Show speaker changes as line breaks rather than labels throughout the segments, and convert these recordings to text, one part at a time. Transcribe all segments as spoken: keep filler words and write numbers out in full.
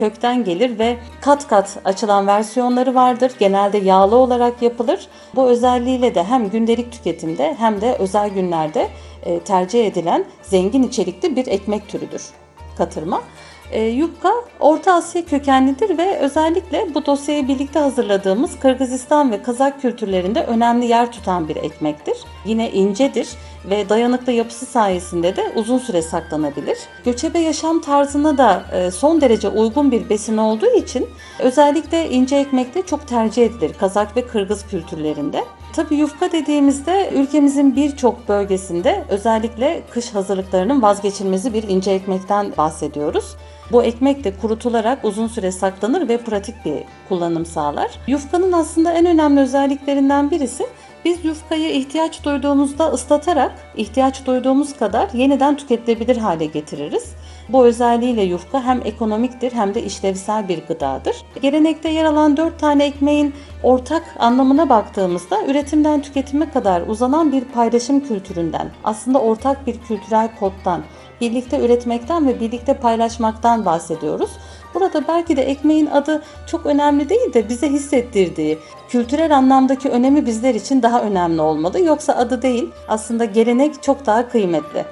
kökten gelir ve kat kat açılan versiyonları vardır. Genelde yağlı olarak yapılır. Bu özelliğiyle de hem gündelik tüketimde hem de özel günlerde tercih edilen zengin içerikli bir ekmek türüdür katırma. E, yufka Orta Asya kökenlidir ve özellikle bu dosyayı birlikte hazırladığımız Kırgızistan ve Kazak kültürlerinde önemli yer tutan bir ekmektir. Yine incedir ve dayanıklı yapısı sayesinde de uzun süre saklanabilir. Göçebe yaşam tarzına da e, son derece uygun bir besin olduğu için özellikle ince ekmekte çok tercih edilir Kazak ve Kırgız kültürlerinde. Tabii yufka dediğimizde ülkemizin birçok bölgesinde özellikle kış hazırlıklarının vazgeçilmezi bir ince ekmekten bahsediyoruz. Bu ekmek de kurutularak uzun süre saklanır ve pratik bir kullanım sağlar. Yufkanın aslında en önemli özelliklerinden birisi, biz yufkayı ihtiyaç duyduğumuzda ıslatarak ihtiyaç duyduğumuz kadar yeniden tüketilebilir hale getiririz. Bu özelliğiyle yufka hem ekonomiktir hem de işlevsel bir gıdadır. Gelenekte yer alan dört tane ekmeğin ortak anlamına baktığımızda üretimden tüketime kadar uzanan bir paylaşım kültüründen, aslında ortak bir kültürel koddan, birlikte üretmekten ve birlikte paylaşmaktan bahsediyoruz. Burada belki de ekmeğin adı çok önemli değil de bize hissettirdiği, kültürel anlamdaki önemi bizler için daha önemli olmalı. Yoksa adı değil, aslında gelenek çok daha kıymetli.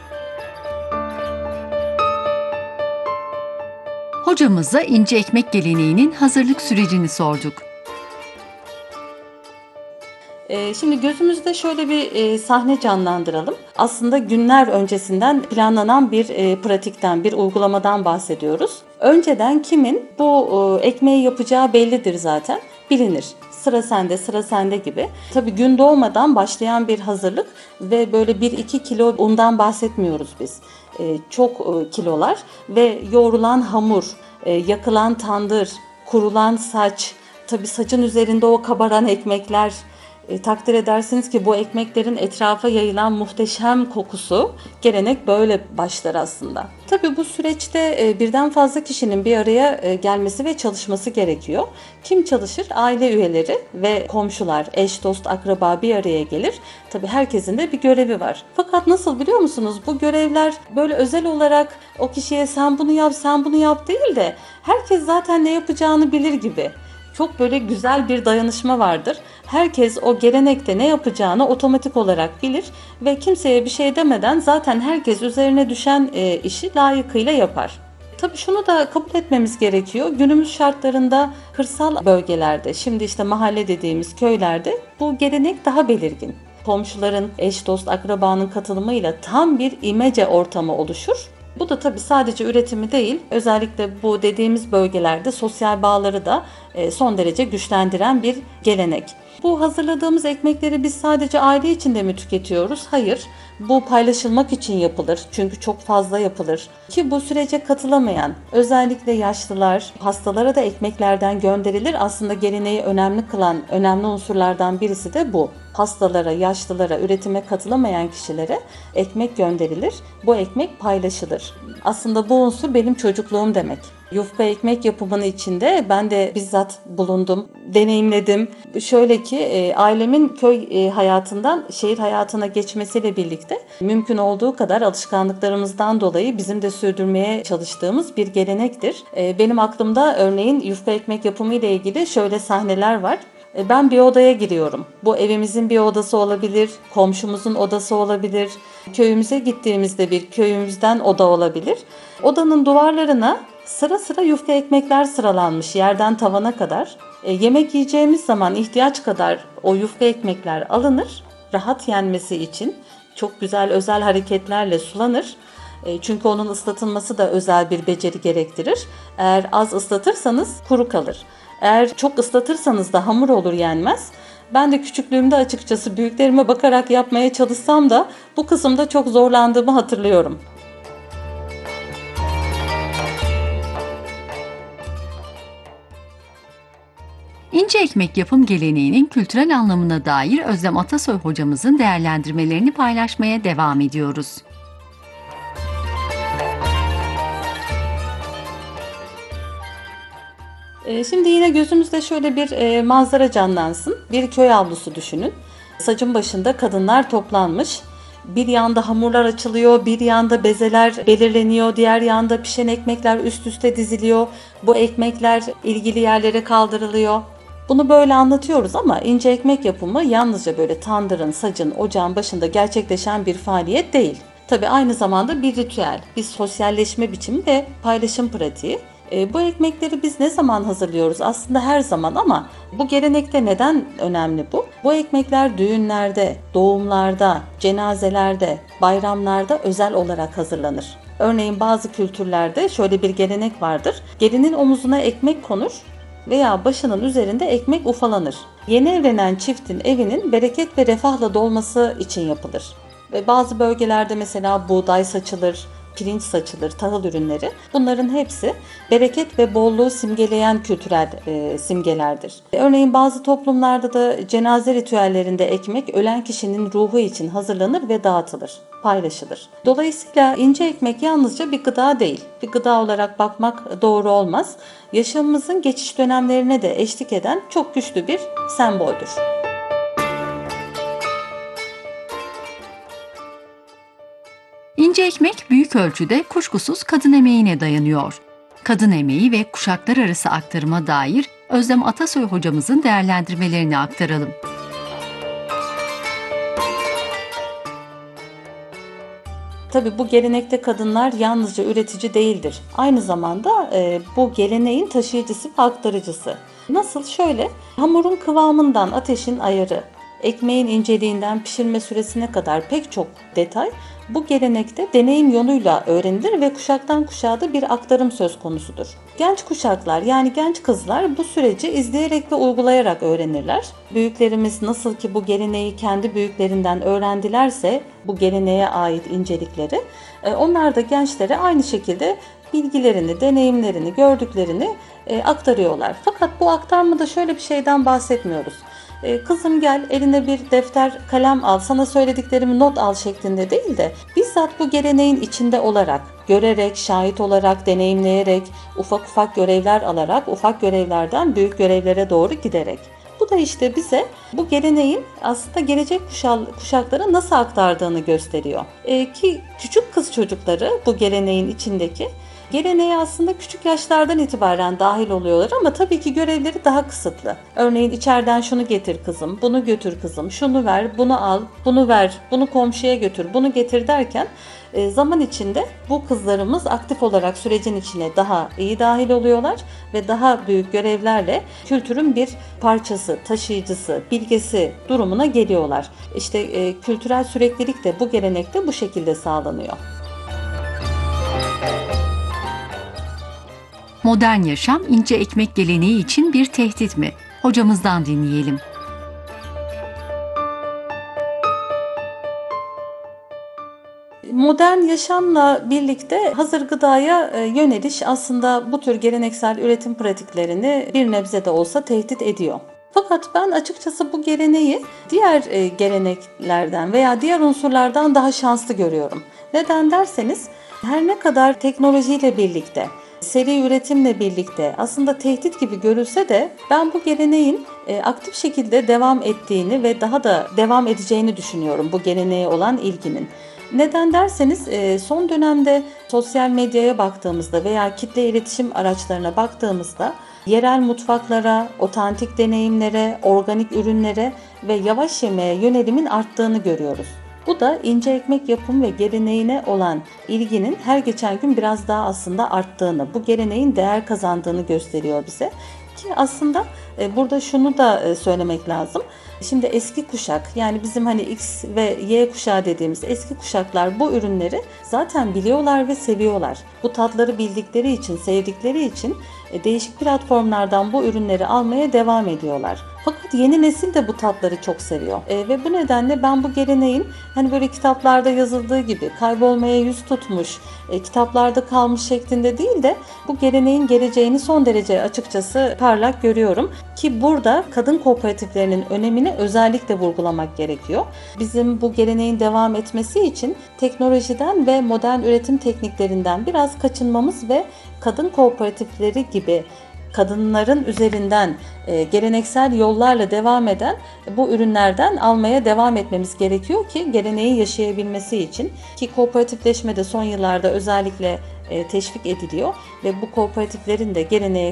Hocamıza ince ekmek geleneğinin hazırlık sürecini sorduk.
Şimdi gözümüzde şöyle bir sahne canlandıralım. Aslında günler öncesinden planlanan bir pratikten, bir uygulamadan bahsediyoruz. Önceden kimin bu ekmeği yapacağı bellidir zaten, bilinir. Sıra sende, sıra sende gibi. Tabii gün doğmadan başlayan bir hazırlık ve böyle bir iki kilo undan bahsetmiyoruz biz. Çok kilolar ve yoğrulan hamur, yakılan tandır, kurulan saç, tabii saçın üzerinde o kabaran ekmekler. E, takdir edersiniz ki bu ekmeklerin etrafa yayılan muhteşem kokusu, gelenek böyle başlar aslında. Tabii bu süreçte e, birden fazla kişinin bir araya e, gelmesi ve çalışması gerekiyor. Kim çalışır? Aile üyeleri ve komşular, eş, dost, akraba bir araya gelir. Tabii herkesin de bir görevi var. Fakat nasıl biliyor musunuz? Bu görevler böyle özel olarak o kişiye sen bunu yap, sen bunu yap değil de herkes zaten ne yapacağını bilir gibi. Çok böyle güzel bir dayanışma vardır. Herkes o gelenekte ne yapacağını otomatik olarak bilir ve kimseye bir şey demeden zaten herkes üzerine düşen e, işi layıkıyla yapar. Tabii şunu da kabul etmemiz gerekiyor. Günümüz şartlarında kırsal bölgelerde, şimdi işte mahalle dediğimiz köylerde bu gelenek daha belirgin. Komşuların, eş, dost, akrabanın katılımıyla tam bir imece ortamı oluşur. Bu da tabii sadece üretimi değil, özellikle bu dediğimiz bölgelerde sosyal bağları da son derece güçlendiren bir gelenek. Bu hazırladığımız ekmekleri biz sadece aile içinde mi tüketiyoruz? Hayır. Bu paylaşılmak için yapılır. Çünkü çok fazla yapılır. Ki bu sürece katılamayan, özellikle yaşlılar, hastalara da ekmeklerden gönderilir. Aslında geleneği önemli kılan önemli unsurlardan birisi de bu. Hastalara, yaşlılara, üretime katılamayan kişilere ekmek gönderilir. Bu ekmek paylaşılır. Aslında bu unsur benim çocukluğum demek. Yufka ekmek yapımının içinde ben de bizzat bulundum, deneyimledim. Şöyle ki e, ailemin köy e, hayatından şehir hayatına geçmesiyle birlikte mümkün olduğu kadar alışkanlıklarımızdan dolayı bizim de sürdürmeye çalıştığımız bir gelenektir. E, benim aklımda örneğin yufka ekmek yapımı ile ilgili şöyle sahneler var. Ben bir odaya giriyorum. Bu evimizin bir odası olabilir, komşumuzun odası olabilir, köyümüze gittiğimizde bir köyümüzden oda olabilir. Odanın duvarlarına sıra sıra yufka ekmekler sıralanmış yerden tavana kadar. E, yemek yiyeceğimiz zaman ihtiyaç kadar o yufka ekmekler alınır, rahat yenmesi için çok güzel özel hareketlerle sulanır. E, çünkü onun ıslatılması da özel bir beceri gerektirir. Eğer az ıslatırsanız kuru kalır. Eğer çok ıslatırsanız da hamur olur, yenmez. Ben de küçüklüğümde açıkçası büyüklerime bakarak yapmaya çalışsam da bu kısımda çok zorlandığımı hatırlıyorum.
İnce ekmek yapım geleneğinin kültürel anlamına dair Özlem Atasoy hocamızın değerlendirmelerini paylaşmaya devam ediyoruz.
Şimdi yine gözümüzde şöyle bir manzara canlansın. Bir köy avlusu düşünün. Sacın başında kadınlar toplanmış. Bir yanda hamurlar açılıyor, bir yanda bezeler belirleniyor, diğer yanda pişen ekmekler üst üste diziliyor. Bu ekmekler ilgili yerlere kaldırılıyor. Bunu böyle anlatıyoruz ama ince ekmek yapımı yalnızca böyle tandırın, sacın, ocağın başında gerçekleşen bir faaliyet değil. Tabii aynı zamanda bir ritüel, bir sosyalleşme biçimi ve paylaşım pratiği. E, bu ekmekleri biz ne zaman hazırlıyoruz? Aslında her zaman ama bu gelenekte neden önemli bu? Bu ekmekler düğünlerde, doğumlarda, cenazelerde, bayramlarda özel olarak hazırlanır. Örneğin bazı kültürlerde şöyle bir gelenek vardır. Gelinin omuzuna ekmek konur veya başının üzerinde ekmek ufalanır. Yeni evlenen çiftin evinin bereket ve refahla dolması için yapılır. Ve bazı bölgelerde mesela buğday saçılır, pirinç saçılır, tahıl ürünleri. Bunların hepsi bereket ve bolluğu simgeleyen kültürel e, simgelerdir. Örneğin bazı toplumlarda da cenaze ritüellerinde ekmek ölen kişinin ruhu için hazırlanır ve dağıtılır, paylaşılır. Dolayısıyla ince ekmek yalnızca bir gıda değil. Bir gıda olarak bakmak doğru olmaz. Yaşamımızın geçiş dönemlerine de eşlik eden çok güçlü bir semboldür.
İnce ekmek büyük ölçüde kuşkusuz kadın emeğine dayanıyor. Kadın emeği ve kuşaklar arası aktarıma dair Özlem Atasoy hocamızın değerlendirmelerini aktaralım.
Tabii bu gelenekte kadınlar yalnızca üretici değildir. Aynı zamanda e, bu geleneğin taşıyıcısı ve aktarıcısı. Nasıl? Şöyle, hamurun kıvamından ateşin ayarı, ekmeğin inceliğinden pişirme süresine kadar pek çok detay bu gelenekte deneyim yoluyla öğrenilir ve kuşaktan kuşağa da bir aktarım söz konusudur. Genç kuşaklar yani genç kızlar bu süreci izleyerek ve uygulayarak öğrenirler. Büyüklerimiz nasıl ki bu geleneği kendi büyüklerinden öğrendilerse bu geleneğe ait incelikleri, onlar da gençlere aynı şekilde bilgilerini, deneyimlerini, gördüklerini aktarıyorlar. Fakat bu aktarmada şöyle bir şeyden bahsetmiyoruz. Kızım gel eline bir defter kalem al, sana söylediklerimi not al şeklinde değil de bizzat bu geleneğin içinde olarak, görerek, şahit olarak, deneyimleyerek, ufak ufak görevler alarak, ufak görevlerden büyük görevlere doğru giderek. Bu da işte bize bu geleneğin aslında gelecek kuşaklara nasıl aktardığını gösteriyor. Ee, ki küçük kız çocukları bu geleneğin içindeki geleneğe aslında küçük yaşlardan itibaren dahil oluyorlar ama tabii ki görevleri daha kısıtlı. Örneğin içeriden şunu getir kızım, bunu götür kızım, şunu ver, bunu al, bunu ver, bunu komşuya götür, bunu getir derken zaman içinde bu kızlarımız aktif olarak sürecin içine daha iyi dahil oluyorlar ve daha büyük görevlerle kültürün bir parçası, taşıyıcısı, bilgesi durumuna geliyorlar. İşte e, kültürel süreklilik de bu gelenekte bu şekilde sağlanıyor.
Modern yaşam ince ekmek geleneği için bir tehdit mi? Hocamızdan dinleyelim.
Modern yaşamla birlikte hazır gıdaya yöneliş aslında bu tür geleneksel üretim pratiklerini bir nebze de olsa tehdit ediyor. Fakat ben açıkçası bu geleneği diğer geleneklerden veya diğer unsurlardan daha şanslı görüyorum. Neden derseniz her ne kadar teknolojiyle birlikte, seri üretimle birlikte aslında tehdit gibi görülse de ben bu geleneğin aktif şekilde devam ettiğini ve daha da devam edeceğini düşünüyorum bu geleneğe olan ilginin. Neden derseniz son dönemde sosyal medyaya baktığımızda veya kitle iletişim araçlarına baktığımızda yerel mutfaklara, otantik deneyimlere, organik ürünlere ve yavaş yemeğe yönelimin arttığını görüyoruz. Bu da ince ekmek yapımı ve geleneğine olan ilginin her geçen gün biraz daha aslında arttığını, bu geleneğin değer kazandığını gösteriyor bize. Ki aslında burada şunu da söylemek lazım. Şimdi eski kuşak yani bizim hani X ve Y kuşağı dediğimiz eski kuşaklar bu ürünleri zaten biliyorlar ve seviyorlar. Bu tatları bildikleri için, sevdikleri için değişik platformlardan bu ürünleri almaya devam ediyorlar. Fakat yeni nesil de bu tatları çok seviyor. E, ve bu nedenle ben bu geleneğin hani böyle kitaplarda yazıldığı gibi kaybolmaya yüz tutmuş, e, kitaplarda kalmış şeklinde değil de bu geleneğin geleceğini son derece açıkçası parlak görüyorum. Ki burada kadın kooperatiflerinin önemini özellikle vurgulamak gerekiyor. Bizim bu geleneğin devam etmesi için teknolojiden ve modern üretim tekniklerinden biraz kaçınmamız ve kadın kooperatifleri gibi kadınların üzerinden e, geleneksel yollarla devam eden bu ürünlerden almaya devam etmemiz gerekiyor ki geleneği yaşayabilmesi için. Ki kooperatifleşme de son yıllarda özellikle e, teşvik ediliyor ve bu kooperatiflerin de geleneğe